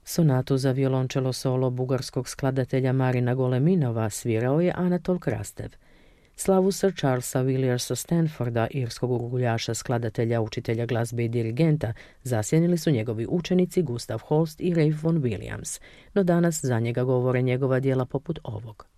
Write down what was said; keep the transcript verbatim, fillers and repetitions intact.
Sonatu za violončelo solo bugarskog skladatelja Marina Goleminova svirao je Anatol Krastev. Slavu Sir Charlesa Williersa Stanforda, irskog urguljaša, skladatelja, učitelja glazbe i dirigenta, zasjenili su njegovi učenici Gustav Holst i Ralph Vaughan Williams, no danas za njega govore njegova djela poput ovog.